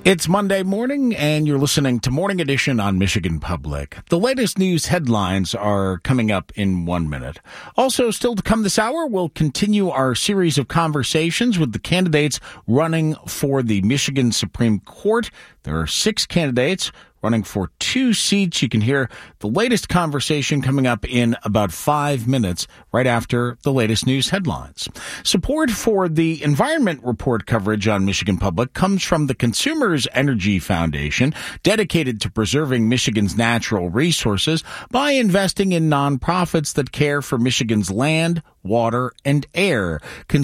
It's Monday morning, and you're listening to Morning Edition on Michigan Public. The latest news headlines are coming up in 1 minute. Also, still to come this hour, we'll continue our series of conversations with the candidates running for the Michigan Supreme Court. There are 6 candidates running for 2 seats. You can hear the latest conversation coming up in about 5 minutes, right after the latest news headlines. Support for the Environment Report coverage on Michigan Public comes from the Consumers Energy Foundation, dedicated to preserving Michigan's natural resources by investing in nonprofits that care for Michigan's land, water, and air.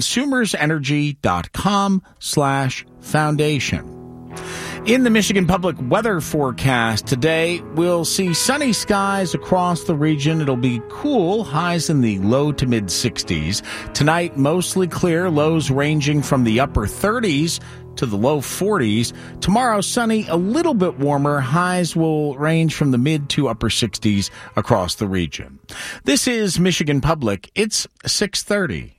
consumersenergy.com/foundation. In the Michigan Public weather forecast today, we'll see sunny skies across the region. It'll be cool, highs in the low to mid 60s. Tonight, mostly clear, lows ranging from the upper 30s to the low 40s. Tomorrow, sunny, a little bit warmer. Highs will range from the mid to upper 60s across the region. This is Michigan Public. It's 6:30.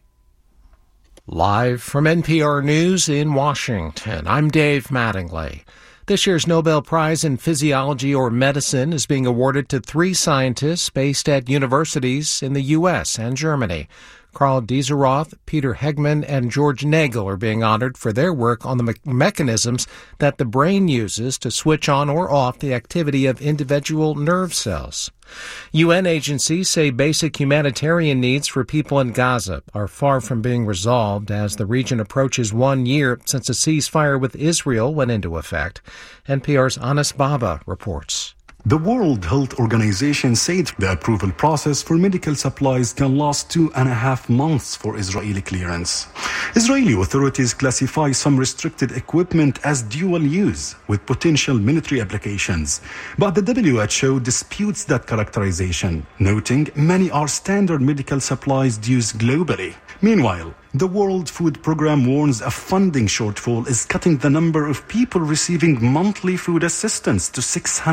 Live from NPR News in Washington, I'm Dave Mattingly. This year's Nobel Prize in Physiology or Medicine is being awarded to 3 scientists based at universities in the U.S. and Germany. Karl Dieseroth, Peter Hegman, and George Nagel are being honored for their work on the mechanisms that the brain uses to switch on or off the activity of individual nerve cells. UN agencies say basic humanitarian needs for people in Gaza are far from being resolved as the region approaches 1 year since a ceasefire with Israel went into effect. NPR's Anas Baba reports. The World Health Organization said the approval process for medical supplies can last 2.5 months for Israeli clearance. Israeli authorities classify some restricted equipment as dual use with potential military applications, but the WHO disputes that characterization, noting many are standard medical supplies used globally. Meanwhile, the World Food Programme warns a funding shortfall is cutting the number of people receiving monthly food assistance to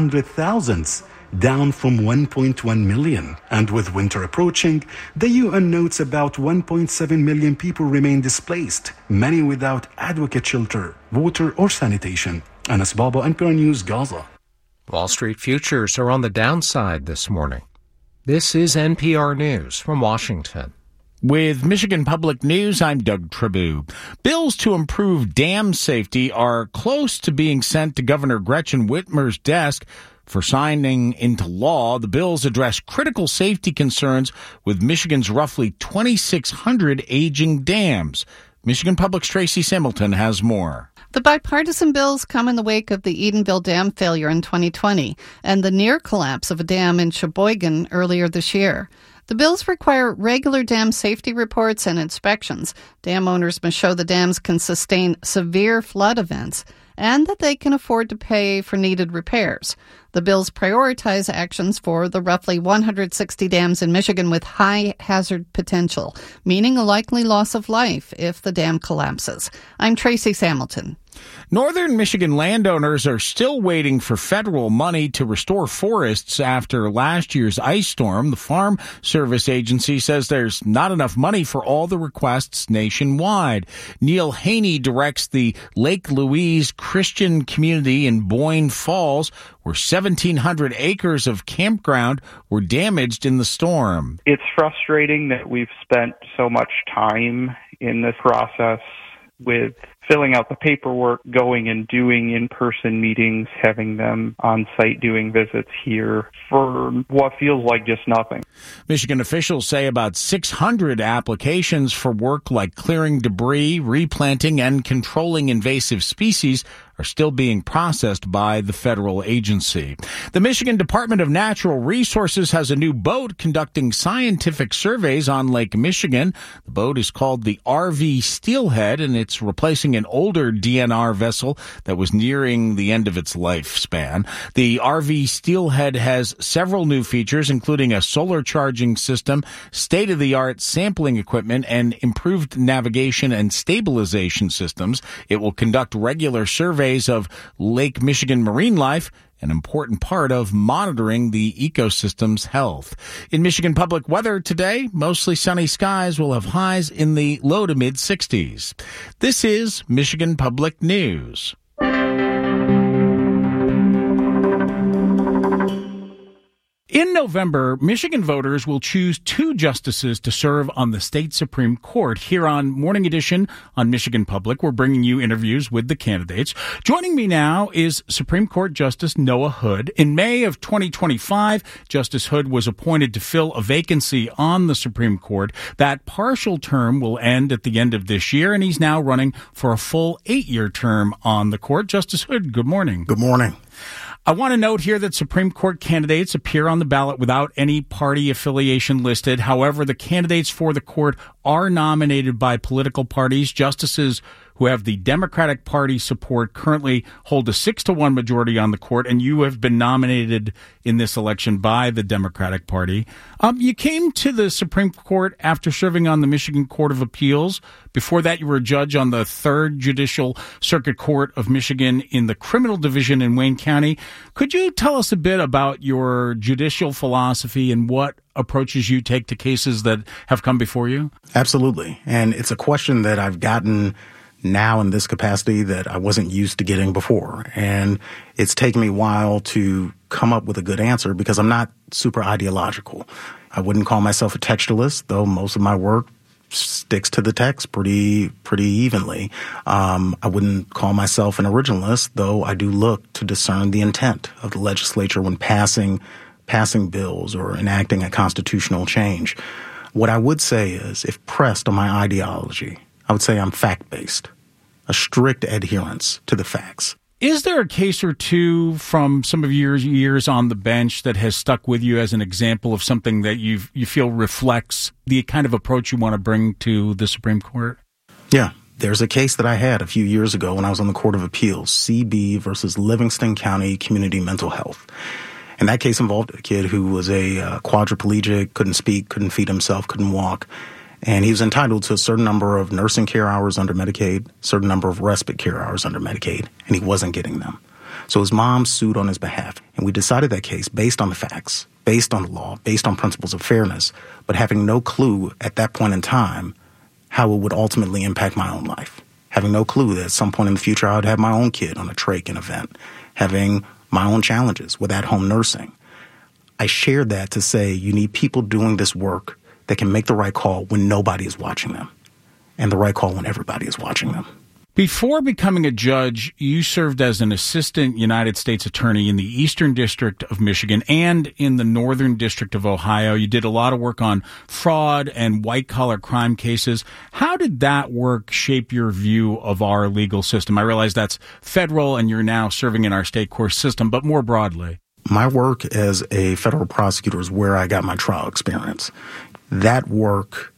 600,000, down from 1.1 million. And with winter approaching, the UN notes about 1.7 million people remain displaced, many without adequate shelter, water, or sanitation. Anas Baba, NPR News, Gaza. Wall Street futures are on the downside this morning. This is NPR News from Washington. With Michigan Public News, I'm Doug Tribou. Bills to improve dam safety are close to being sent to Governor Gretchen Whitmer's desk for signing into law. The bills address critical safety concerns with Michigan's roughly 2,600 aging dams. Michigan Public's Tracy Similton has more. The bipartisan bills come in the wake of the Edenville Dam failure in 2020 and the near collapse of a dam in Sheboygan earlier this year. The bills require regular dam safety reports and inspections. Dam owners must show the dams can sustain severe flood events and that they can afford to pay for needed repairs. The bills prioritize actions for the roughly 160 dams in Michigan with high hazard potential, meaning a likely loss of life if the dam collapses. I'm Tracy Samilton. Northern Michigan landowners are still waiting for federal money to restore forests after last year's ice storm. The Farm Service Agency says there's not enough money for all the requests nationwide. Neil Haney directs the Lake Louise Christian Community in Boyne Falls, where 1,700 acres of campground were damaged in the storm. It's frustrating that we've spent so much time in this process with filling out the paperwork, going and doing in-person meetings, having them on site doing visits here for what feels like just nothing. Michigan officials say about 600 applications for work like clearing debris, replanting, and controlling invasive species are still being processed by the federal agency. The Michigan Department of Natural Resources has a new boat conducting scientific surveys on Lake Michigan. The boat is called the RV Steelhead, and it's replacing an older DNR vessel that was nearing the end of its lifespan. The RV Steelhead has several new features, including a solar charging system, state-of-the-art sampling equipment, and improved navigation and stabilization systems. It will conduct regular surveys of Lake Michigan marine life, an important part of monitoring the ecosystem's health. In Michigan Public weather today, mostly sunny skies will have highs in the low to mid 60s. This is Michigan Public News. In November, Michigan voters will choose 2 justices to serve on the state Supreme Court. Here on Morning Edition on Michigan Public, we're bringing you interviews with the candidates. Joining me now is Supreme Court Justice Noah Hood. In May of 2025, Justice Hood was appointed to fill a vacancy on the Supreme Court. That partial term will end at the end of this year, and he's now running for a full 8-year term on the court. Justice Hood, good morning. Good morning. I want to note here that Supreme Court candidates appear on the ballot without any party affiliation listed. However, the candidates for the court are nominated by political parties. Justices who have the Democratic Party support currently hold a 6-1 majority on the court, and you have been nominated in this election by the Democratic Party. You came to the Supreme Court after serving on the Michigan Court of Appeals. Before that, you were a judge on the 3rd Judicial Circuit Court of Michigan in the Criminal Division in Wayne County. Could you tell us a bit about your judicial philosophy and what approaches you take to cases that have come before you? Absolutely. And it's a question that I've gotten now in this capacity that I wasn't used to getting before. And it's taken me a while to come up with a good answer because I'm not super ideological. I wouldn't call myself a textualist, though most of my work sticks to the text pretty evenly. I wouldn't call myself an originalist, though I do look to discern the intent of the legislature when passing bills or enacting a constitutional change. What I would say is, if pressed on my ideology, I would say I'm fact-based, a strict adherence to the facts. Is there a case or two from some of your years on the bench that has stuck with you as an example of something that you feel reflects the kind of approach you want to bring to the Supreme Court? Yeah. There's a case that I had a few years ago when I was on the Court of Appeals, CB versus Livingston County Community Mental Health. And that case involved a kid who was a quadriplegic, couldn't speak, couldn't feed himself, couldn't walk. And he was entitled to a certain number of nursing care hours under Medicaid, a certain number of respite care hours under Medicaid, and he wasn't getting them. So his mom sued on his behalf, and we decided that case based on the facts, based on the law, based on principles of fairness, but having no clue at that point in time how it would ultimately impact my own life. Having no clue that at some point in the future I would have my own kid on a trach event, having my own challenges with at-home nursing. I shared that to say you need people doing this work that can make the right call when nobody is watching them, and the right call when everybody is watching them. Before becoming a judge, you served as an assistant United States attorney in the Eastern District of Michigan and in the Northern District of Ohio. You did a lot of work on fraud and white-collar crime cases. How did that work shape your view of our legal system? I realize that's federal and you're now serving in our state court system, but more broadly. My work as a federal prosecutor is where I got my trial experience. That work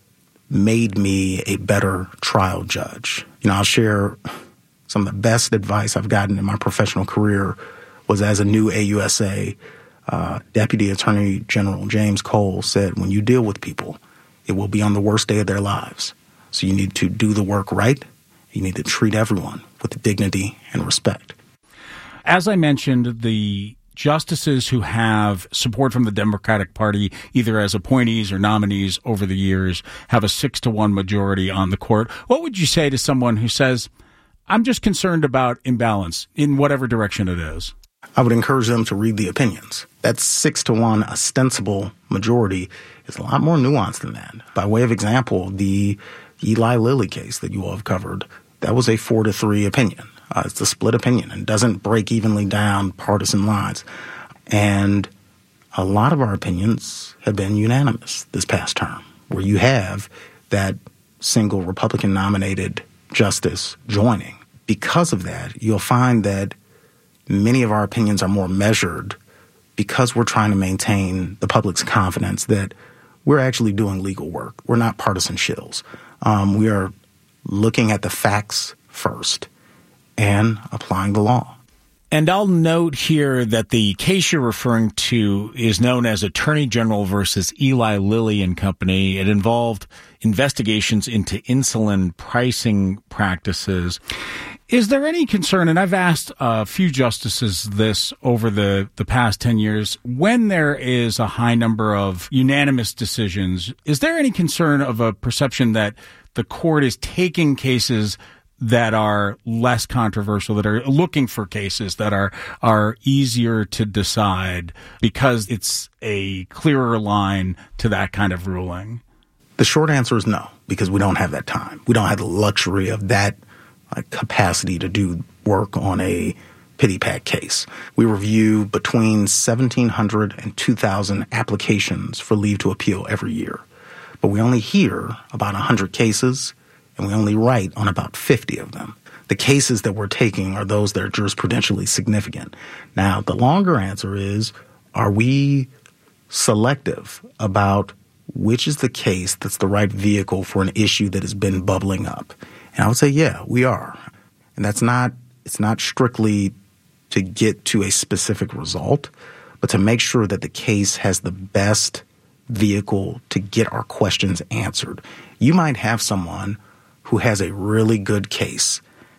made me a better trial judge. I'll share some of the best advice I've gotten in my professional career was as a new AUSA, Deputy Attorney General James Cole said, when you deal with people, it will be on the worst day of their lives. So you need to do the work right. You need to treat everyone with dignity and respect. As I mentioned, the justices who have support from the Democratic Party, either as appointees or nominees over the years, have a 6-1 majority on the court. What would you say to someone who says, I'm just concerned about imbalance in whatever direction it is? I would encourage them to read the opinions. That 6-1 ostensible majority is a lot more nuanced than that. By way of example, the Eli Lilly case that you all have covered, that was a 4-3 opinion. It's a split opinion and doesn't break evenly down partisan lines. And a lot of our opinions have been unanimous this past term, where you have that single Republican-nominated justice joining. Because of that, you'll find that many of our opinions are more measured because we're trying to maintain the public's confidence that we're actually doing legal work. We're not partisan shills. We are looking at the facts first and applying the law. And I'll note here that the case you're referring to is known as Attorney General versus Eli Lilly and Company. It involved investigations into insulin pricing practices. Is there any concern, and I've asked a few justices this over the past 10 years, when there is a high number of unanimous decisions, is there any concern of a perception that the court is taking cases that are less controversial, that are looking for cases that are easier to decide because it's a clearer line to that kind of ruling? The short answer is no, because we don't have that time. We don't have the luxury of that capacity to do work on a pity-pat case. We review between 1,700 and 2,000 applications for leave to appeal every year. But we only hear about 100 cases, and we only write on about 50 of them. The cases that we're taking are those that are jurisprudentially significant. Now, the longer answer is, are we selective about which is the case that's the right vehicle for an issue that has been bubbling up? And I would say, yeah, we are. And it's not strictly to get to a specific result, but to make sure that the case has the best vehicle to get our questions answered. You might have someone who has a really good case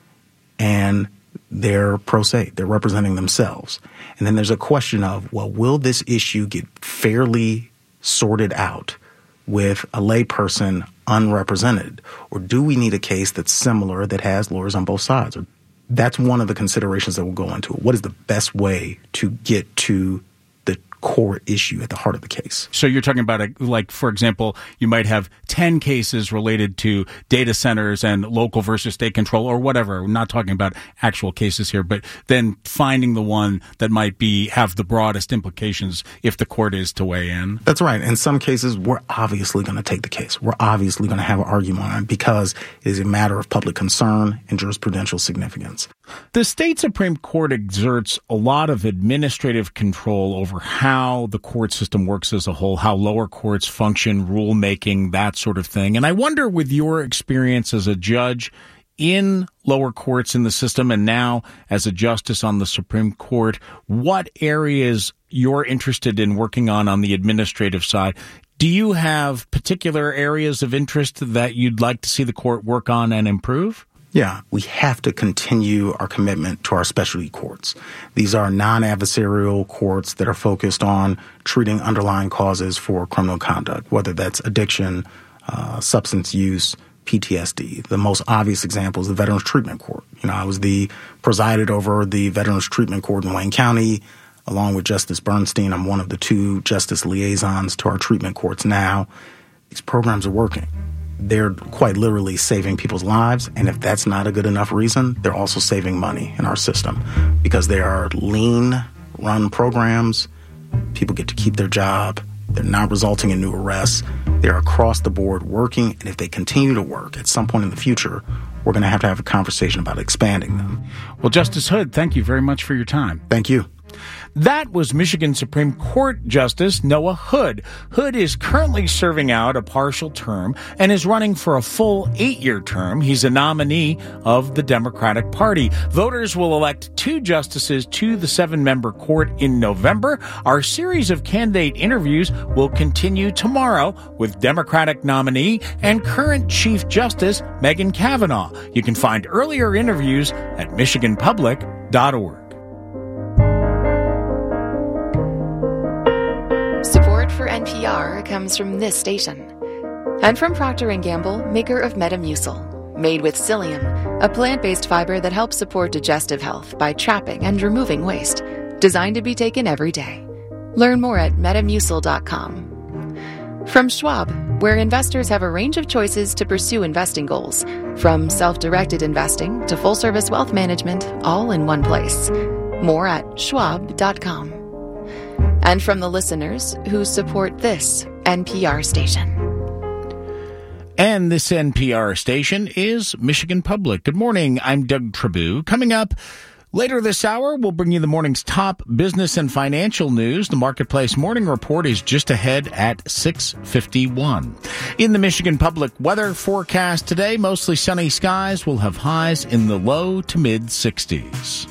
and they're pro se, they're representing themselves. And then there's a question of, well, will this issue get fairly sorted out with a layperson unrepresented? Or do we need a case that's similar that has lawyers on both sides? That's one of the considerations that will go into it. What is the best way to get to the core issue at the heart of the case? So you're talking about, for example, you might have 10 cases related to data centers and local versus state control or whatever. We're not talking about actual cases here, but then finding the one that might have the broadest implications if the court is to weigh in. That's right. In some cases, we're obviously going to take the case. We're obviously going to have an argument on it because it is a matter of public concern and jurisprudential significance. The state Supreme Court exerts a lot of administrative control over how the court system works as a whole, how lower courts function, rulemaking, that sort of thing. And I wonder, with your experience as a judge in lower courts in the system and now as a justice on the Supreme Court, what areas you're interested in working on the administrative side. Do you have particular areas of interest that you'd like to see the court work on and improve? Yeah, we have to continue our commitment to our specialty courts. These are non-adversarial courts that are focused on treating underlying causes for criminal conduct, whether that's addiction, substance use, PTSD. The most obvious example is the Veterans Treatment Court. I was presided over the Veterans Treatment Court in Wayne County, along with Justice Bernstein. I'm one of the 2 justice liaisons to our treatment courts now. These programs are working. They're quite literally saving people's lives, and if that's not a good enough reason, they're also saving money in our system because they are lean-run programs. People get to keep their job. They're not resulting in new arrests. They're across the board working, and if they continue to work at some point in the future, we're going to have a conversation about expanding them. Well, Justice Hood, thank you very much for your time. Thank you. That was Michigan Supreme Court Justice Noah Hood. Hood is currently serving out a partial term and is running for a full 8-year term. He's a nominee of the Democratic Party. Voters will elect 2 justices to the 7-member court in November. Our series of candidate interviews will continue tomorrow with Democratic nominee and current Chief Justice Megan Kavanaugh. You can find earlier interviews at michiganpublic.org. Support for NPR comes from this station and from Procter & Gamble, maker of Metamucil, made with psyllium, a plant-based fiber that helps support digestive health by trapping and removing waste, designed to be taken every day. Learn more at metamucil.com. From Schwab, where investors have a range of choices to pursue investing goals, from self-directed investing to full-service wealth management, all in one place. More at schwab.com. And from the listeners who support this NPR station. And this NPR station is Michigan Public. Good morning, I'm Doug Trabue. Coming up later this hour, we'll bring you the morning's top business and financial news. The Marketplace Morning Report is just ahead at 6:51. In the Michigan Public weather forecast today, mostly sunny skies will have highs in the low to mid-60s.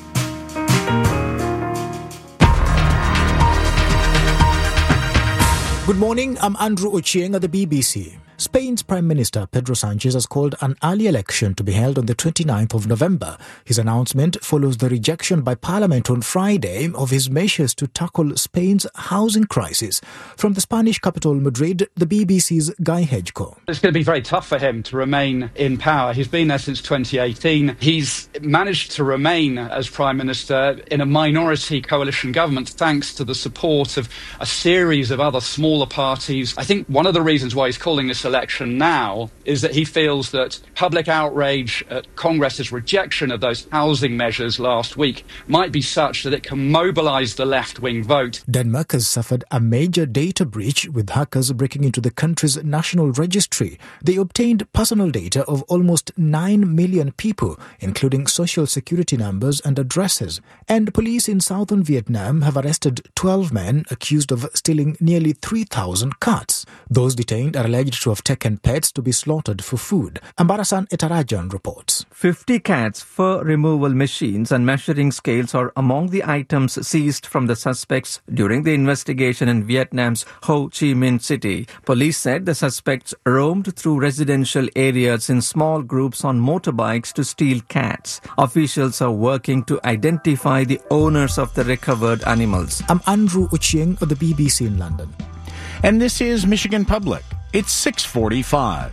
Good morning, I'm Andrew Ochieng of the BBC. Spain's Prime Minister Pedro Sanchez has called an early election to be held on the 29th of November. His announcement follows the rejection by Parliament on Friday of his measures to tackle Spain's housing crisis. From the Spanish capital, Madrid, the BBC's Guy Hedgecoe. It's going to be very tough for him to remain in power. He's been there since 2018. He's managed to remain as Prime Minister in a minority coalition government thanks to the support of a series of other smaller parties. I think one of the reasons why he's calling this election now is that he feels that public outrage at Congress's rejection of those housing measures last week might be such that it can mobilise the left-wing vote. Denmark has suffered a major data breach with hackers breaking into the country's national registry. They obtained personal data of almost 9 million people, including social security numbers and addresses. And police in southern Vietnam have arrested 12 men accused of stealing nearly 3,000 cats. Those detained are alleged to have taken pets to be slaughtered for food. Ambarasan Etarajan reports. 50 cats, fur removal machines and measuring scales are among the items seized from the suspects during the investigation in Vietnam's Ho Chi Minh City. Police said the suspects roamed through residential areas in small groups on motorbikes to steal cats. Officials are working to identify the owners of the recovered animals. I'm Andrew Uchieng of the BBC in London. And this is Michigan Public. It's 6:45.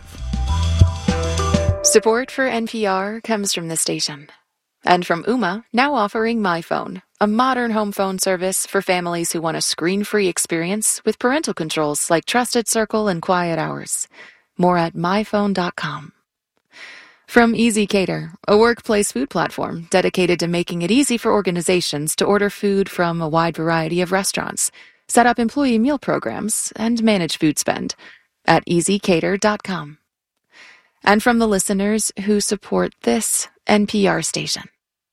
Support for NPR comes from the station. And from Ooma, now offering MyPhone, a modern home phone service for families who want a screen-free experience with parental controls like Trusted Circle and Quiet Hours. More at myphone.com. From Easy Cater, a workplace food platform dedicated to making it easy for organizations to order food from a wide variety of restaurants, set up employee meal programs, and manage food spend at easycater.com. And from the listeners who support this NPR station.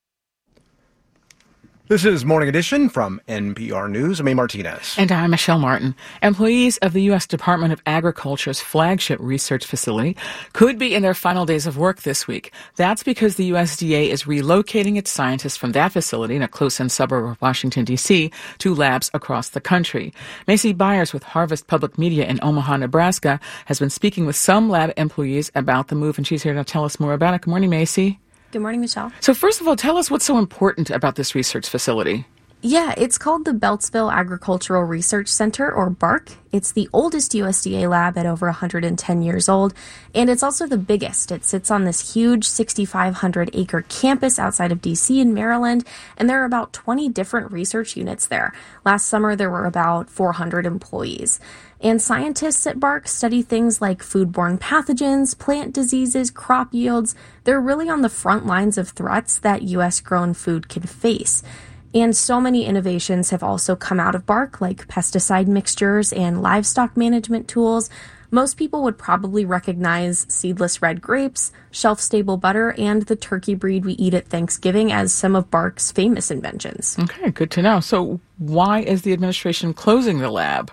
This is Morning Edition from NPR News. I'm A. Martinez. And I'm Michelle Martin. Employees of the U.S. Department of Agriculture's flagship research facility could be in their final days of work this week. That's because the USDA is relocating its scientists from that facility in a close-in suburb of Washington, D.C., to labs across the country. Macy Byers with Harvest Public Media in Omaha, Nebraska, has been speaking with some lab employees about the move, and she's here to tell us more about it. Good morning, Macy. Good morning, Michelle. So first of all, tell us what's so important about this research facility. Yeah, it's called the Beltsville Agricultural Research Center, or BARC. It's the oldest USDA lab at over 110 years old, and it's also the biggest. It sits on this huge 6,500-acre campus outside of D.C. in Maryland, and there are about 20 different research units there. Last summer, there were about 400 employees. And scientists at BARC study things like foodborne pathogens, plant diseases, crop yields. They're really on the front lines of threats that U.S.-grown food can face. And so many innovations have also come out of BARC, like pesticide mixtures and livestock management tools. Most people would probably recognize seedless red grapes, shelf-stable butter, and the turkey breed we eat at Thanksgiving as some of BARC's famous inventions. Okay, good to know. So why is the administration closing the lab?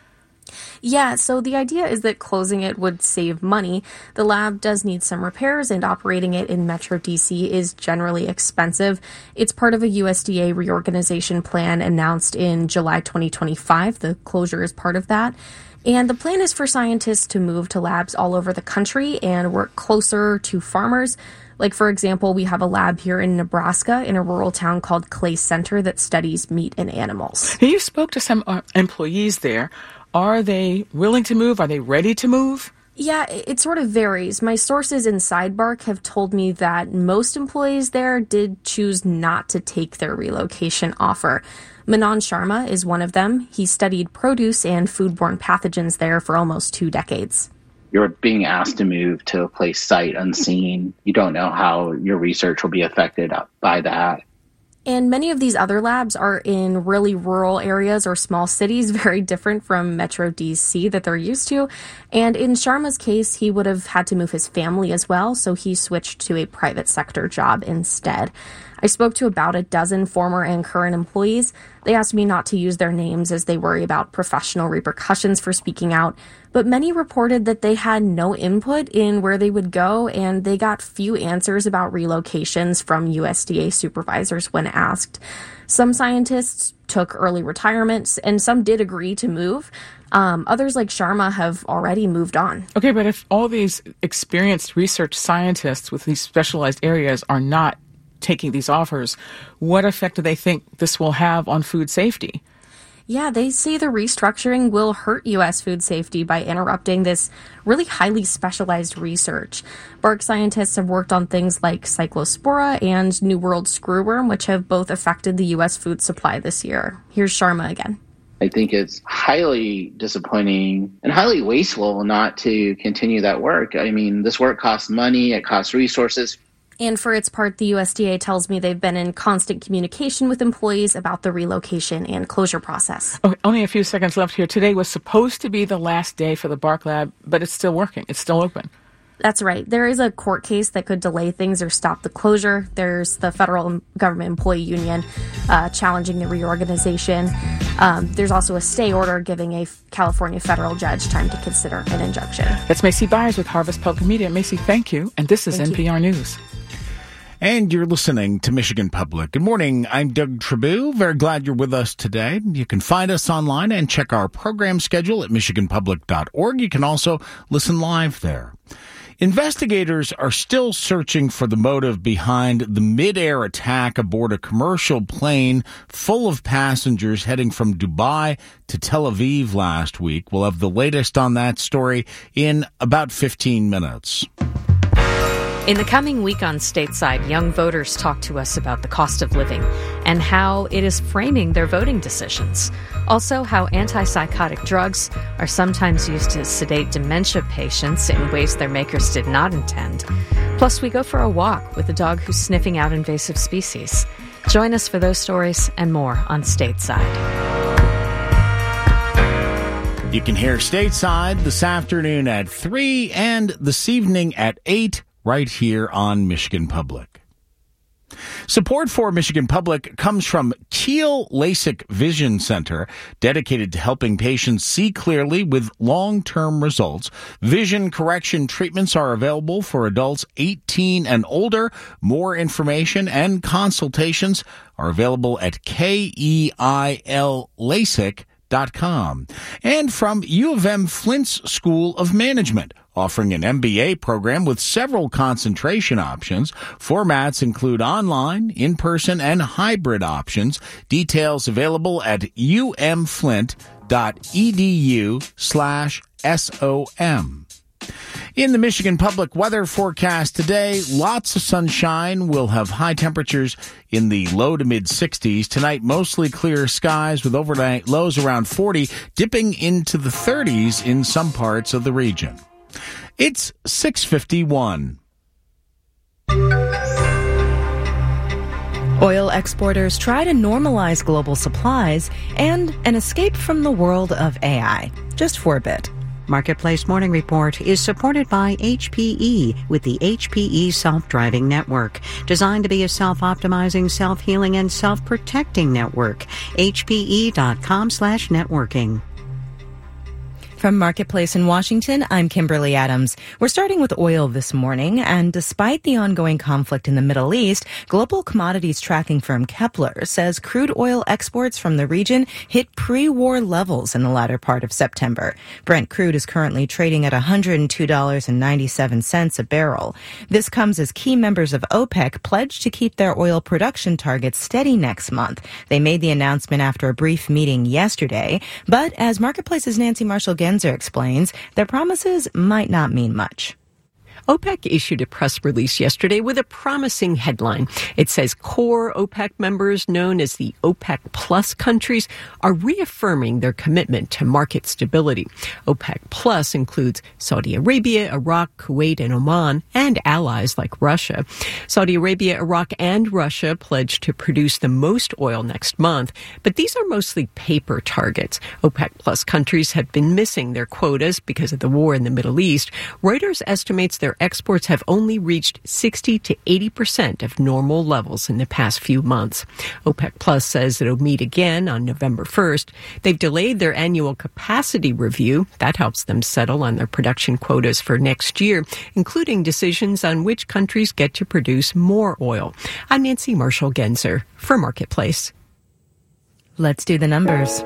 Yeah, so the idea is that closing it would save money. The lab does need some repairs, and operating it in Metro DC is generally expensive. It's part of a USDA reorganization plan announced in July 2025. The closure is part of that. And the plan is for scientists to move to labs all over the country and work closer to farmers. Like, for example, we have a lab here in Nebraska in a rural town called Clay Center that studies meat and animals. You spoke to some employees there. Are they willing to move? Are they ready to move? Yeah, it sort of varies. My sources inside BARC have told me that most employees there did choose not to take their relocation offer. Manan Sharma is one of them. He studied produce and foodborne pathogens there for almost 2 decades. You're being asked to move to a place sight unseen. You don't know how your research will be affected by that. And many of these other labs are in really rural areas or small cities, very different from Metro DC that they're used to. And in Sharma's case, he would have had to move his family as well, so he switched to a private sector job instead. I spoke to about a dozen former and current employees. They asked me not to use their names as they worry about professional repercussions for speaking out, but many reported that they had no input in where they would go, and they got few answers about relocations from USDA supervisors when asked. Some scientists took early retirements, and some did agree to move. Others, like Sharma, have already moved on. Okay, but if all these experienced research scientists with these specialized areas are not taking these offers, what effect do they think this will have on food safety? Yeah, they say the restructuring will hurt U.S. food safety by interrupting this really highly specialized research. BARC scientists have worked on things like Cyclospora and New World screwworm, which have both affected the U.S. food supply this year. Here's Sharma again. I think it's highly disappointing and highly wasteful not to continue that work. I mean, this work costs money, it costs resources. And for its part, the USDA tells me they've been in constant communication with employees about the relocation and closure process. Okay, only a few seconds left here. Today was supposed to be the last day for the BARC lab, but it's still working. It's still open. That's right. There is a court case that could delay things or stop the closure. There's the federal government employee union challenging the reorganization. There's also a stay order giving a California federal judge time to consider an injunction. That's Macy Byers with Harvest Public Media. Macy, thank you. And this is NPR News. And you're listening to Michigan Public. Good morning. I'm Doug Trabue. Very glad you're with us today. You can find us online and check our program schedule at michiganpublic.org. You can also listen live there. Investigators are still searching for the motive behind the mid-air attack aboard a commercial plane full of passengers heading from Dubai to Tel Aviv last week. We'll have the latest on that story in about 15 minutes. In the coming week on Stateside, young voters talk to us about the cost of living and how it is framing their voting decisions. Also, how antipsychotic drugs are sometimes used to sedate dementia patients in ways their makers did not intend. Plus, we go for a walk with a dog who's sniffing out invasive species. Join us for those stories and more on Stateside. You can hear Stateside this afternoon at 3 and this evening at 8. Right here on Michigan Public. Support for Michigan Public comes from Kiel LASIK Vision Center, dedicated to helping patients see clearly with long-term results. Vision correction treatments are available for adults 18 and older. More information and consultations are available at KEILLASIK.com. And from U of M Flint's School of Management, offering an MBA program with several concentration options. Formats include online, in-person, and hybrid options. Details available at umflint.edu/SOM. In the Michigan Public weather forecast today, lots of sunshine. We'll have high temperatures in the low to mid 60s. Tonight, mostly clear skies with overnight lows around 40, dipping into the 30s in some parts of the region. It's 6:51. Oil exporters try to normalize global supplies and an escape from the world of AI, just for a bit. Marketplace Morning Report is supported by HPE with the HPE Self-Driving Network, designed to be a self-optimizing, self-healing, and self-protecting network. HPE.com/networking. From Marketplace in Washington, I'm Kimberly Adams. We're starting with oil this morning, and despite the ongoing conflict in the Middle East, global commodities tracking firm Kepler says crude oil exports from the region hit pre-war levels in the latter part of September. Brent crude is currently trading at $102.97 a barrel. This comes as key members of OPEC pledged to keep their oil production targets steady next month. They made the announcement after a brief meeting yesterday, but as Marketplace's Nancy Marshall-Genzer explains, their promises might not mean much. OPEC issued a press release yesterday with a promising headline. It says core OPEC members, known as the OPEC Plus countries, are reaffirming their commitment to market stability. OPEC Plus includes Saudi Arabia, Iraq, Kuwait, and Oman, and allies like Russia. Saudi Arabia, Iraq, and Russia pledged to produce the most oil next month, but these are mostly paper targets. OPEC Plus countries have been missing their quotas because of the war in the Middle East. Reuters estimates their our exports have only reached 60 to 80% of normal levels in the past few months. OPEC Plus says it'll meet again on November 1st. They've delayed their annual capacity review. That helps them settle on their production quotas for next year, including decisions on which countries get to produce more oil. I'm Nancy Marshall-Genzer for Marketplace. Let's do the numbers.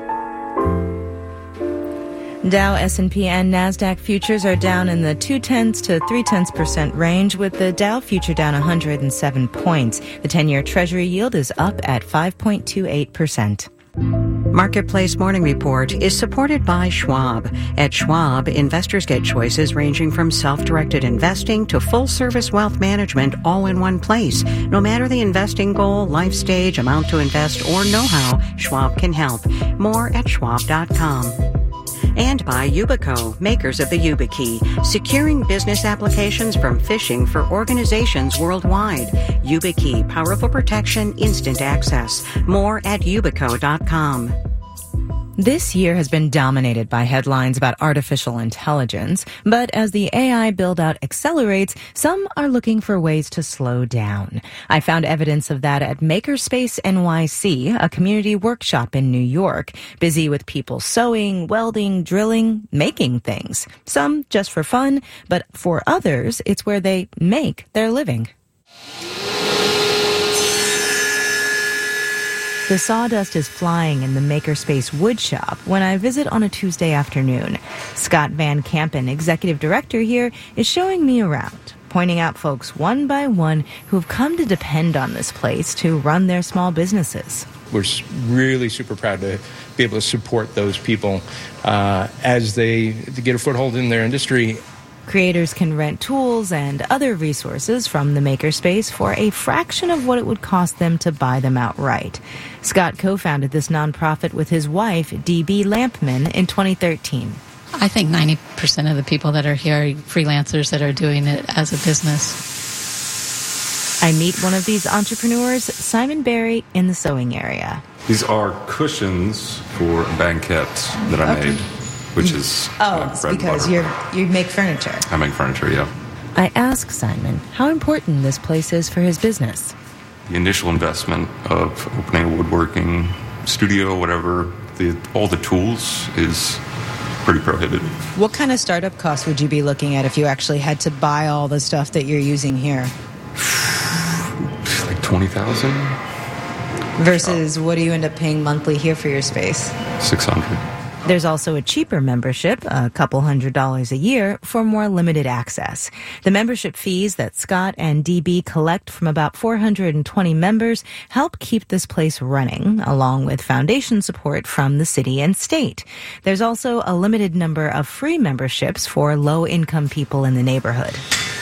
Dow, S&P, and NASDAQ futures are down in the 0.2 to 0.3% range, with the Dow future down 107 points. The 10-year Treasury yield is up at 5.28%. Marketplace Morning Report is supported by Schwab. At Schwab, investors get choices ranging from self-directed investing to full-service wealth management all in one place. No matter the investing goal, life stage, amount to invest, or know-how, Schwab can help. More at schwab.com. And by Yubico, makers of the YubiKey, securing business applications from phishing for organizations worldwide. YubiKey, powerful protection, instant access. More at yubico.com. This year has been dominated by headlines about artificial intelligence, but as the AI build-out accelerates, some are looking for ways to slow down. I found evidence of that at Makerspace NYC, a community workshop in New York, busy with people sewing, welding, drilling, making things. Some just for fun, but for others, it's where they make their living. The sawdust is flying in the Makerspace woodshop when I visit on a Tuesday afternoon. Scott Van Kampen, executive director here, is showing me around, pointing out folks one by one who've come to depend on this place to run their small businesses. We're really super proud to be able to support those people as they get a foothold in their industry. Creators can rent tools and other resources from the Makerspace for a fraction of what it would cost them to buy them outright. Scott co-founded this nonprofit with his wife, D.B. Lampman, in 2013. I think 90% of the people that are here are freelancers that are doing it as a business. I meet one of these entrepreneurs, Simon Berry, in the sewing area. These are cushions for a banquette that I made. Which is it's because you make furniture. I make furniture, yeah. I ask Simon how important this place is for his business. The initial investment of opening a woodworking studio, whatever, all the tools is pretty prohibitive. What kind of startup costs would you be looking at if you actually had to buy all the stuff that you're using here? Like $20,000. Versus what do you end up paying monthly here for your space? $600. There's also a cheaper membership, a couple $100 a year, for more limited access. The membership fees that Scott and DB collect from about 420 members help keep this place running, along with foundation support from the city and state. There's also a limited number of free memberships for low-income people in the neighborhood.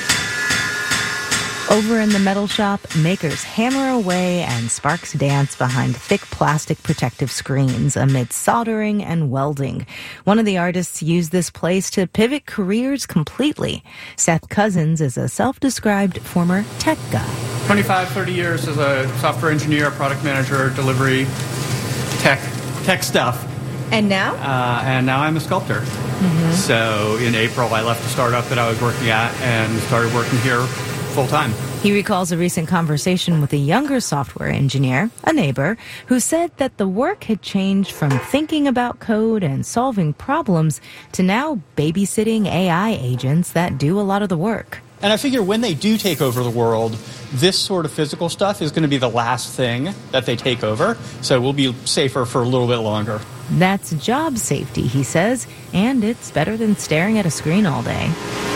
Over in the metal shop, makers hammer away and sparks dance behind thick plastic protective screens amid soldering and welding. One of the artists used this place to pivot careers completely. Seth Cousins is a self-described former tech guy. 30 years as a software engineer, product manager, delivery, tech stuff. And now? And now I'm a sculptor. Mm-hmm. So in April, I left the startup that I was working at and started working here full-time. He recalls a recent conversation with a younger software engineer, a neighbor, who said that the work had changed from thinking about code and solving problems to now babysitting AI agents that do a lot of the work. And I figure when they do take over the world, this sort of physical stuff is going to be the last thing that they take over, so we'll be safer for a little bit longer. That's job safety, he says, and it's better than staring at a screen all day.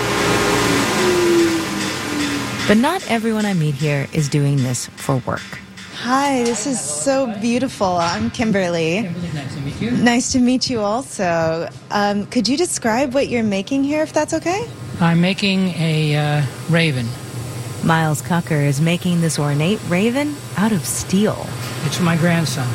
But not everyone I meet here is doing this for work. Hi, this is so beautiful. I'm Kimberly. Nice to meet you. Nice to meet you also. Could you describe what you're making here, if that's okay? I'm making a raven. Miles Cucker is making this ornate raven out of steel. It's for my grandson.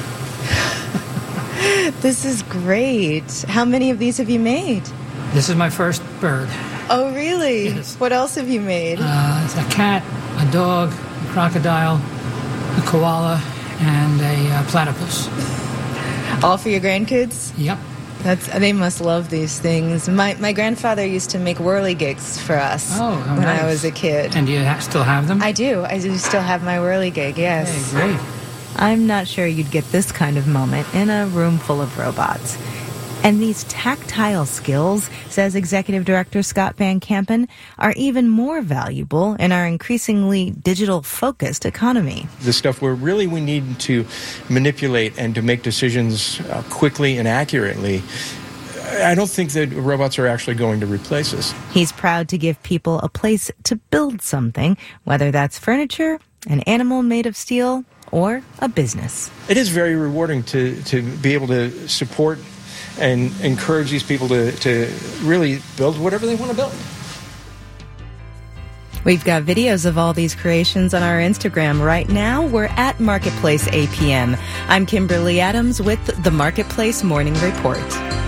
This is great. How many of these have you made? This is my first bird. Oh, really? Yes. What else have you made? It's a cat, a dog, a crocodile, a koala, and a platypus. All for your grandkids? Yep. They must love these things. My grandfather used to make whirligigs for us when I was a kid. And do you still have them? I do. I do still have my whirligig, yes. Hey, great. I'm not sure you'd get this kind of moment in a room full of robots. And these tactile skills, says Executive Director Scott Van Kampen, are even more valuable in our increasingly digital-focused economy. The stuff where really we need to manipulate and to make decisions quickly and accurately, I don't think that robots are actually going to replace us. He's proud to give people a place to build something, whether that's furniture, an animal made of steel, or a business. It is very rewarding to be able to support and encourage these people to really build whatever they want to build. We've got videos of all these creations on our Instagram right now. We're at Marketplace APM. I'm Kimberly Adams with the Marketplace Morning Report.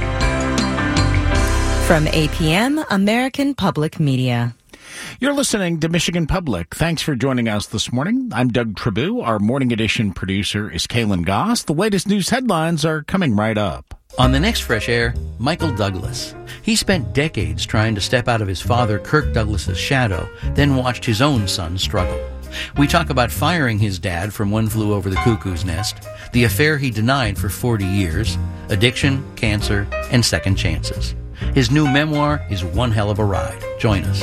From APM, American Public Media. You're listening to Michigan Public. Thanks for joining us this morning. I'm Doug Tribou. Our morning edition producer is Kaylin Goss. The latest news headlines are coming right up. On the next Fresh Air, Michael Douglas. He spent decades trying to step out of his father Kirk Douglas's shadow, then watched his own son struggle. We talk about firing his dad from One Flew Over the Cuckoo's Nest, the affair he denied for 40 years, addiction, cancer, and second chances. His new memoir is one hell of a ride. Join us.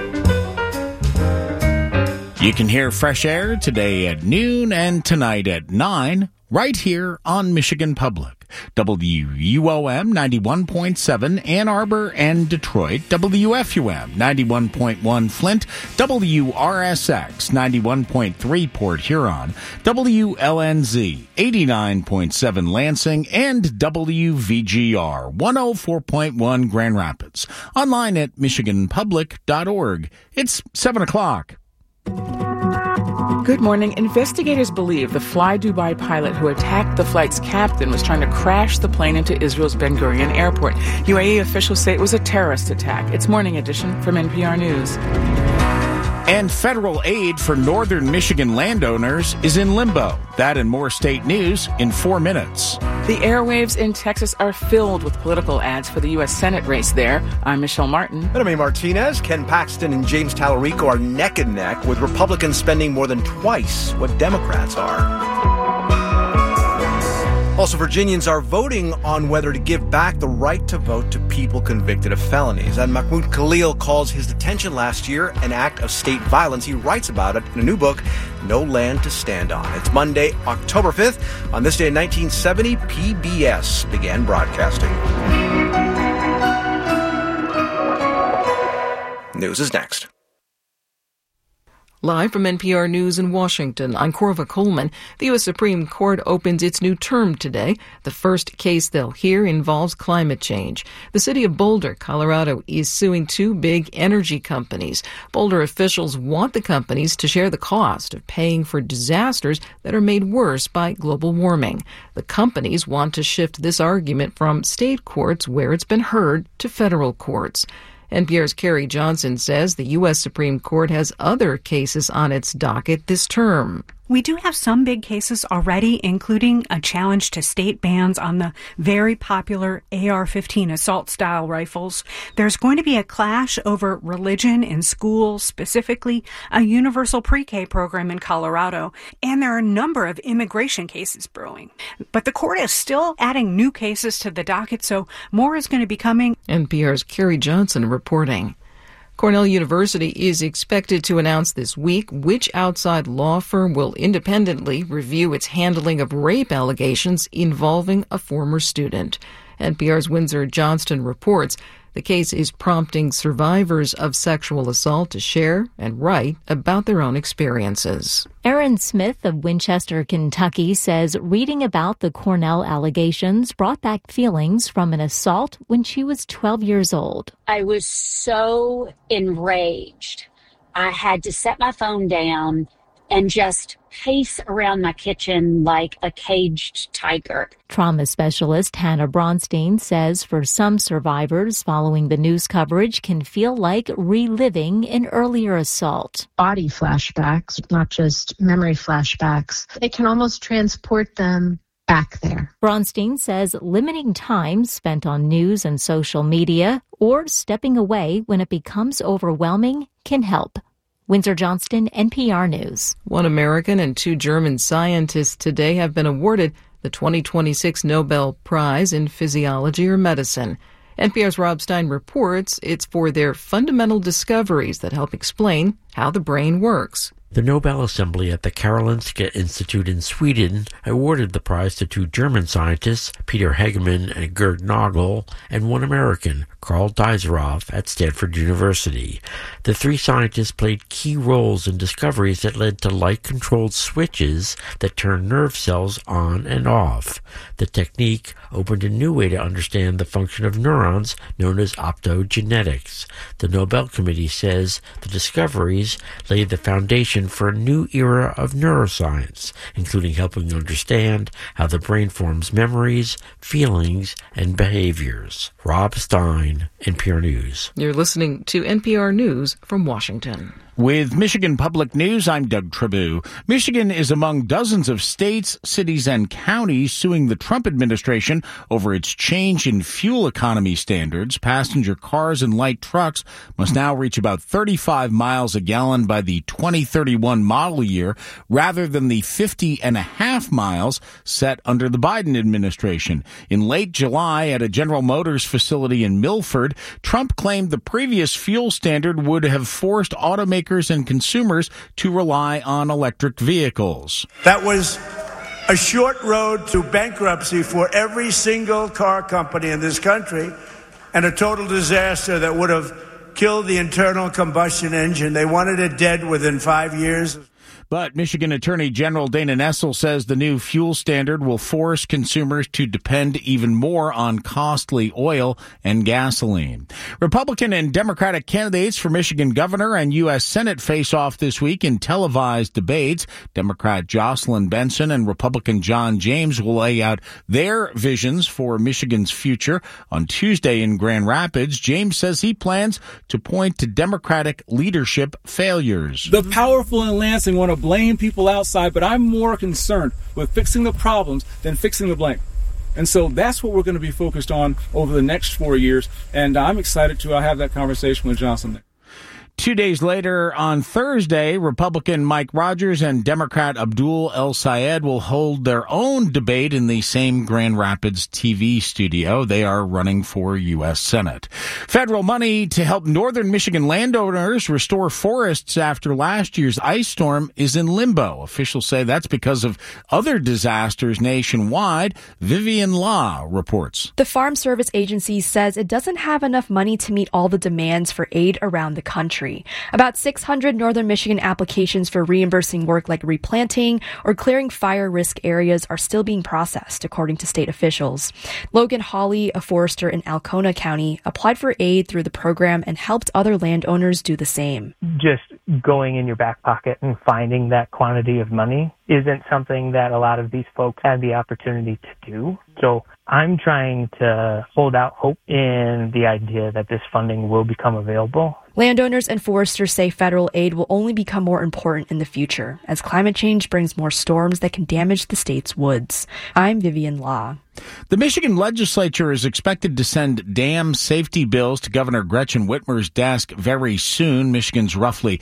You can hear Fresh Air today at noon and tonight at 9, right here on Michigan Public. WUOM 91.7 Ann Arbor and Detroit, WFUM 91.1 Flint, WRSX 91.3 Port Huron, WLNZ 89.7 Lansing, and WVGR 104.1 Grand Rapids. Online at michiganpublic.org. It's 7 o'clock. Good morning. Investigators believe the Fly Dubai pilot who attacked the flight's captain was trying to crash the plane into Israel's Ben Gurion airport. UAE officials say it was a terrorist attack. It's Morning Edition from NPR News. And federal aid for northern Michigan landowners is in limbo. That and more state news in 4 minutes. The airwaves in Texas are filled with political ads for the U.S. Senate race there. I'm Michelle Martin. And I'm Amy Martinez. Ken Paxton and James Tallarico are neck and neck, with Republicans spending more than twice what Democrats are. Also, Virginians are voting on whether to give back the right to vote to people convicted of felonies. And Mahmoud Khalil calls his detention last year an act of state violence. He writes about it in a new book, No Land to Stand On. It's Monday, October 5th. On this day in 1970, PBS began broadcasting. News is next. Live from NPR News in Washington, I'm Corva Coleman. The U.S. Supreme Court opens its new term today. The first case they'll hear involves climate change. The city of Boulder, Colorado, is suing two big energy companies. Boulder officials want the companies to share the cost of paying for disasters that are made worse by global warming. The companies want to shift this argument from state courts, where it's been heard, to federal courts. NPR's Carrie Johnson says the U.S. Supreme Court has other cases on its docket this term. We do have some big cases already, including a challenge to state bans on the very popular AR-15 assault-style rifles. There's going to be a clash over religion in schools, specifically a universal pre-K program in Colorado, and there are a number of immigration cases brewing. But the court is still adding new cases to the docket, so more is going to be coming. NPR's Carrie Johnson reporting. Cornell University is expected to announce this week which outside law firm will independently review its handling of rape allegations involving a former student. NPR's Windsor Johnston reports the case is prompting survivors of sexual assault to share and write about their own experiences. Erin Smith of Winchester, Kentucky, says reading about the Cornell allegations brought back feelings from an assault when she was 12 years old. I was so enraged. I had to set my phone down and just pace around my kitchen like a caged tiger. Trauma specialist Hannah Bronstein says for some survivors, following the news coverage can feel like reliving an earlier assault. Body flashbacks, not just memory flashbacks. It can almost transport them back there. Braunstein says limiting time spent on news and social media or stepping away when it becomes overwhelming can help. Windsor Johnston, NPR News. One American and 2 German scientists today have been awarded the 2026 Nobel Prize in Physiology or Medicine. NPR's Rob Stein reports it's for their fundamental discoveries that help explain how the brain works. The Nobel Assembly at the Karolinska Institute in Sweden awarded the prize to 2 German scientists, Peter Hegemann and Gerd Nagel, and 1 American, Karl Deiseroff, at Stanford University. The 3 scientists played key roles in discoveries that led to light-controlled switches that turn nerve cells on and off. The technique opened a new way to understand the function of neurons, known as optogenetics. The Nobel Committee says the discoveries laid the foundation for a new era of neuroscience, including helping understand how the brain forms memories, feelings, and behaviors. Rob Stein, NPR News. You're listening to NPR News from Washington. With Michigan Public News, I'm Doug Tribou. Michigan is among dozens of states, cities, and counties suing the Trump administration over its change in fuel economy standards. Passenger cars and light trucks must now reach about 35 miles a gallon by the 2031 model year, rather than the 50.5 miles set under the Biden administration. In late July, at a General Motors facility in Milford, Trump claimed the previous fuel standard would have forced automakers and consumers to rely on electric vehicles. That was a short road to bankruptcy for every single car company in this country, and a total disaster that would have killed the internal combustion engine. They wanted it dead within 5 years. But Michigan Attorney General Dana Nessel says the new fuel standard will force consumers to depend even more on costly oil and gasoline. Republican and Democratic candidates for Michigan governor and U.S. Senate face off this week in televised debates. Democrat Jocelyn Benson and Republican John James will lay out their visions for Michigan's future. On Tuesday in Grand Rapids, James says he plans to point to Democratic leadership failures. The powerful in Lansing want to blame people outside, but I'm more concerned with fixing the problems than fixing the blame. And so that's what we're going to be focused on over the next 4 years. And I'm excited to have that conversation with Johnson. 2 days later, on Thursday, Republican Mike Rogers and Democrat Abdul El Sayed will hold their own debate in the same Grand Rapids TV studio. They are running for U.S. Senate. Federal money to help northern Michigan landowners restore forests after last year's ice storm is in limbo. Officials say that's because of other disasters nationwide. Vivian Law reports. The Farm Service Agency says it doesn't have enough money to meet all the demands for aid around the country. About 600 northern Michigan applications for reimbursing work like replanting or clearing fire risk areas are still being processed, according to state officials. Logan Hawley, a forester in Alcona County, applied for aid through the program and helped other landowners do the same. Just going in your back pocket and finding that quantity of money isn't something that a lot of these folks have the opportunity to do. So I'm trying to hold out hope in the idea that this funding will become available. Landowners and foresters say federal aid will only become more important in the future as climate change brings more storms that can damage the state's woods. I'm Vivian Law. The Michigan legislature is expected to send dam safety bills to Governor Gretchen Whitmer's desk very soon. Michigan's roughly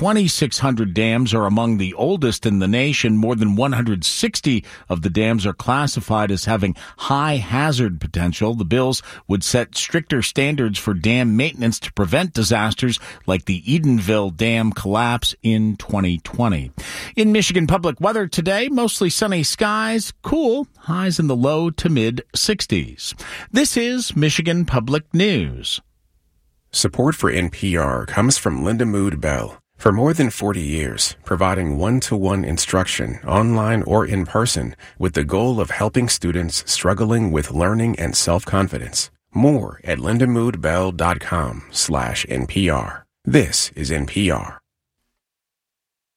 2,600 dams are among the oldest in the nation. More than 160 of the dams are classified as having high hazard potential. The bills would set stricter standards for dam maintenance to prevent disasters like the Edenville Dam collapse in 2020. In Michigan public weather today, mostly sunny skies, cool, highs in the low to mid 60s. This is Michigan Public News. Support for NPR comes from Linda Mood Bell. For more than 40 years, providing one-to-one instruction, online or in person, with the goal of helping students struggling with learning and self-confidence. More at lindamoodbell.com/NPR. This is NPR.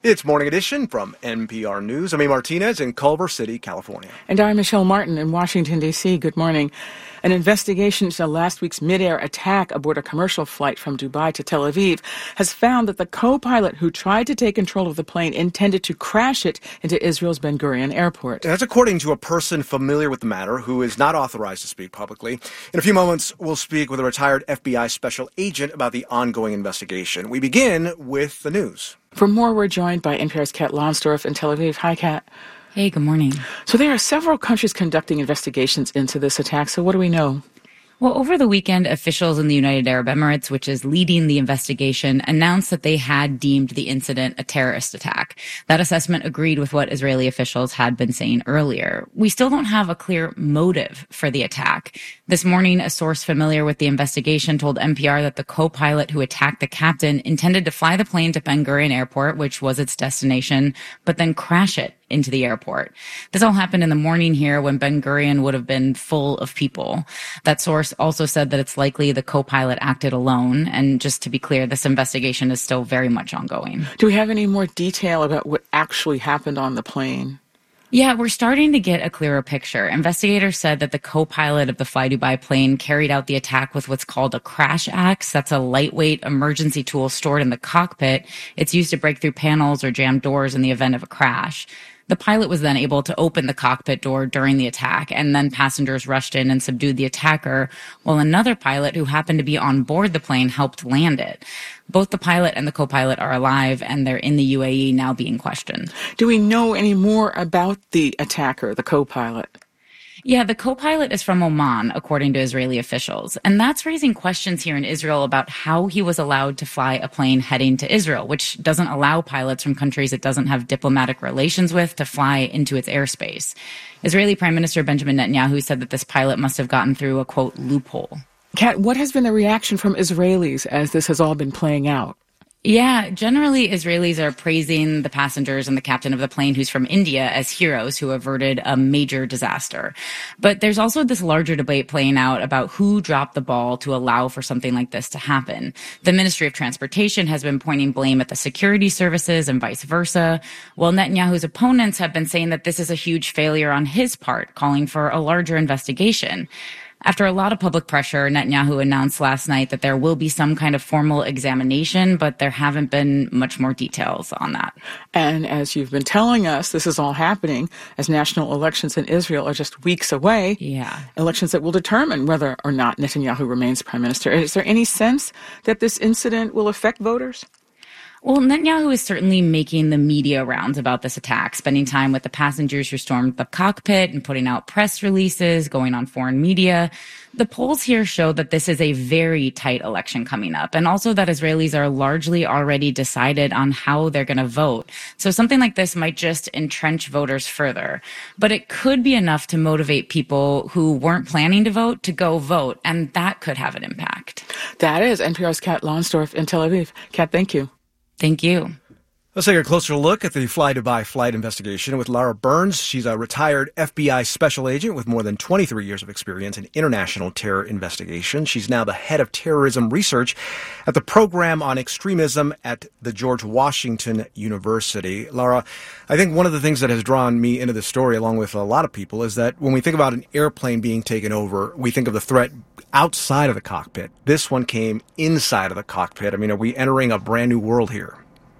It's Morning Edition from NPR News. I'm A. Martinez in Culver City, California. And I'm Michelle Martin in Washington, D.C. Good morning. An investigation into last week's midair attack aboard a commercial flight from Dubai to Tel Aviv has found that the co-pilot who tried to take control of the plane intended to crash it into Israel's Ben Gurion Airport. That's according to a person familiar with the matter who is not authorized to speak publicly. In a few moments, we'll speak with a retired FBI special agent about the ongoing investigation. We begin with the news. For more, we're joined by NPR's Kat Lonsdorf in Tel Aviv. Hi, Kat. Hey, good morning. So there are several countries conducting investigations into this attack. So what do we know? Well, over the weekend, officials in the United Arab Emirates, which is leading the investigation, announced that they had deemed the incident a terrorist attack. That assessment agreed with what Israeli officials had been saying earlier. We still don't have a clear motive for the attack. This morning, a source familiar with the investigation told NPR that the co-pilot who attacked the captain intended to fly the plane to Ben Gurion Airport, which was its destination, but then crash it into the airport. This all happened in the morning here when Ben Gurion would have been full of people. That source also said that it's likely the co-pilot acted alone. And just to be clear, this investigation is still very much ongoing. Do we have any more detail about what actually happened on the plane? Yeah, we're starting to get a clearer picture. Investigators said that the co-pilot of the Fly Dubai plane carried out the attack with what's called a crash axe. That's a lightweight emergency tool stored in the cockpit. It's used to break through panels or jam doors in the event of a crash. The pilot was then able to open the cockpit door during the attack, and then passengers rushed in and subdued the attacker, while another pilot who happened to be on board the plane helped land it. Both the pilot and the co-pilot are alive, and they're in the UAE now being questioned. Do we know any more about the attacker, the co-pilot? Yeah, the co-pilot is from Oman, according to Israeli officials. And that's raising questions here in Israel about how he was allowed to fly a plane heading to Israel, which doesn't allow pilots from countries it doesn't have diplomatic relations with to fly into its airspace. Israeli Prime Minister Benjamin Netanyahu said that this pilot must have gotten through a, quote, loophole. Kat, what has been the reaction from Israelis as this has all been playing out? Yeah, generally Israelis are praising the passengers and the captain of the plane who's from India as heroes who averted a major disaster. But there's also this larger debate playing out about who dropped the ball to allow for something like this to happen. The Ministry of Transportation has been pointing blame at the security services and vice versa, while Netanyahu's opponents have been saying that this is a huge failure on his part, calling for a larger investigation. After a lot of public pressure, Netanyahu announced last night that there will be some kind of formal examination, but there haven't been much more details on that. And as you've been telling us, this is all happening as national elections in Israel are just weeks away. Yeah. Elections that will determine whether or not Netanyahu remains prime minister. Is there any sense that this incident will affect voters? Well, Netanyahu is certainly making the media rounds about this attack, spending time with the passengers who stormed the cockpit and putting out press releases, going on foreign media. The polls here show that this is a very tight election coming up, and also that Israelis are largely already decided on how they're going to vote. So something like this might just entrench voters further. But it could be enough to motivate people who weren't planning to vote to go vote, and that could have an impact. That is NPR's Kat Lonsdorf in Tel Aviv. Kat, thank you. Thank you. Let's take a closer look at the Fly Dubai flight investigation with Lara Burns. She's a retired FBI special agent with more than 23 years of experience in international terror investigation. She's now the head of terrorism research at the Program on Extremism at the George Washington University. Lara, I think one of the things that has drawn me into this story, along with a lot of people, is that when we think about an airplane being taken over, we think of the threat outside of the cockpit. This one came inside of the cockpit. I mean, are we entering a brand new world here?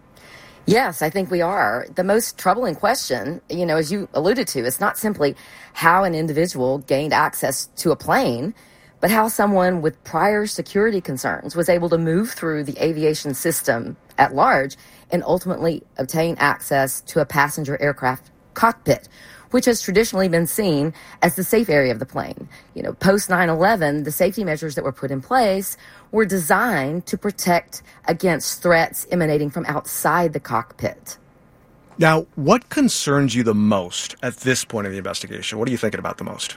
Yes, I think we are. The most troubling question, as you alluded to, is not simply how an individual gained access to a plane, but how someone with prior security concerns was able to move through the aviation system at large and ultimately obtain access to a passenger aircraft cockpit, which has traditionally been seen as the safe area of the plane. Post 9/11, the safety measures that were put in place were designed to protect against threats emanating from outside the cockpit. Now, what concerns you the most at this point of the investigation? What are you thinking about the most?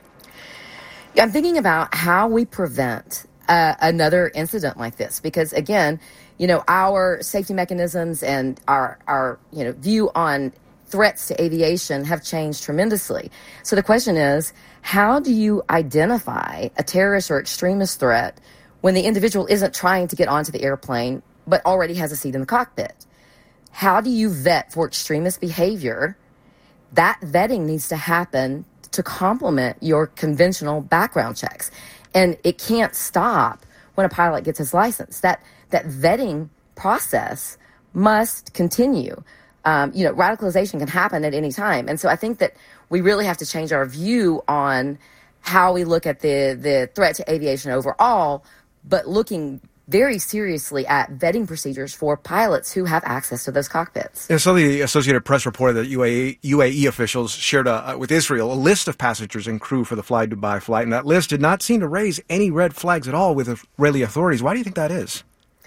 I'm thinking about how we prevent another incident like this, because again, our safety mechanisms and our view on threats to aviation have changed tremendously. So the question is, how do you identify a terrorist or extremist threat when the individual isn't trying to get onto the airplane but already has a seat in the cockpit? how do you vet for extremist behavior? That vetting needs to happen to complement your conventional background checks. And it can't stop when a pilot gets his license. That vetting process must continue. Radicalization can happen at any time. And so I think that we really have to change our view on how we look at the threat to aviation overall, but looking very seriously at vetting procedures for pilots who have access to those cockpits. And so the Associated Press reported that UAE officials shared with Israel a list of passengers and crew for the Fly Dubai flight, and that list did not seem to raise any red flags at all with Israeli authorities. Why do you think that is?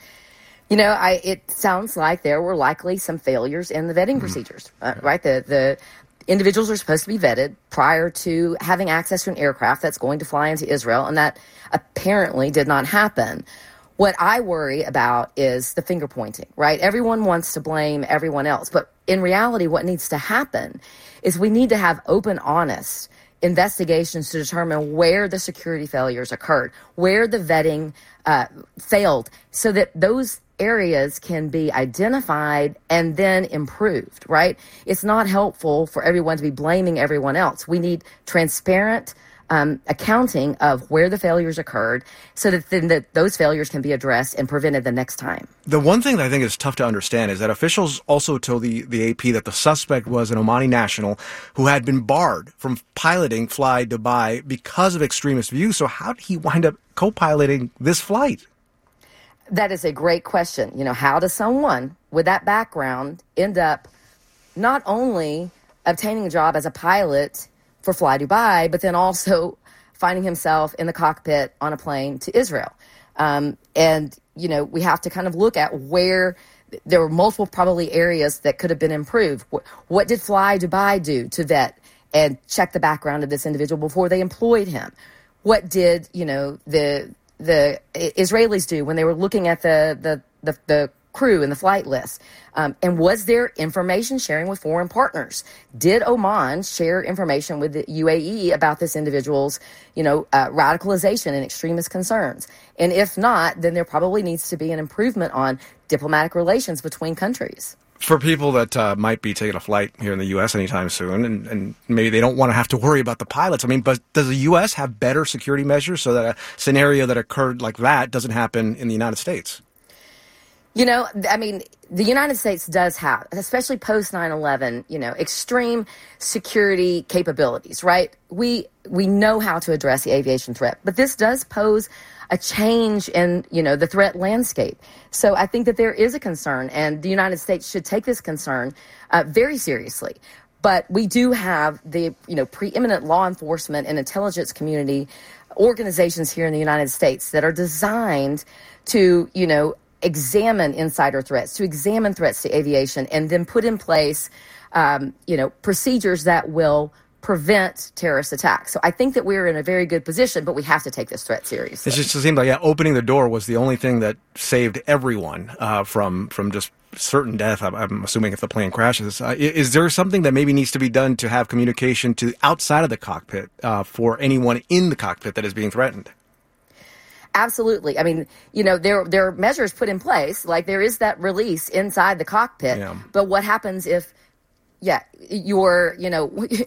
It sounds like there were likely some failures in the vetting procedures, right? The individuals are supposed to be vetted prior to having access to an aircraft that's going to fly into Israel, and that apparently did not happen. What I worry about is the finger pointing, right? Everyone wants to blame everyone else. But in reality, what needs to happen is we need to have open, honest investigations to determine where the security failures occurred, where the vetting failed, so that those areas can be identified and then improved, right? It's not helpful for everyone to be blaming everyone else. We need transparent accounting of where the failures occurred so that then those failures can be addressed and prevented the next time. The one thing that I think is tough to understand is that officials also told the AP that the suspect was an Omani national who had been barred from piloting Fly Dubai because of extremist views. So how did he wind up co-piloting this flight? That is a great question. How does someone with that background end up not only obtaining a job as a pilot for Fly Dubai, but then also finding himself in the cockpit on a plane to Israel? We have to kind of look at where there were multiple probably areas that could have been improved. What did Fly Dubai do to vet and check the background of this individual before they employed him? What did, the Israelis do when they were looking at the crew and the flight list? And was there information sharing with foreign partners? Did Oman share information with the UAE about this individual's, radicalization and extremist concerns? And if not, then there probably needs to be an improvement on diplomatic relations between countries. For people that might be taking a flight here in the U.S. anytime soon, and maybe they don't want to have to worry about the pilots, but does the U.S. have better security measures so that a scenario that occurred like that doesn't happen in the United States? The United States does have, especially post 9/11, extreme security capabilities, right? We know how to address the aviation threat, but this does pose a change in, the threat landscape. So I think that there is a concern, and the United States should take this concern very seriously. But we do have the, preeminent law enforcement and intelligence community organizations here in the United States that are designed to, examine insider threats, to examine threats to aviation, and then put in place, procedures that will prevent terrorist attacks. So I think that we're in a very good position, but we have to take this threat seriously. It just seemed like opening the door was the only thing that saved everyone from just certain death, I'm assuming, if the plane crashes. Is there something that maybe needs to be done to have communication to outside of the cockpit for anyone in the cockpit that is being threatened? Absolutely. There are measures put in place, like there is that release inside the cockpit. Yeah. But what happens if,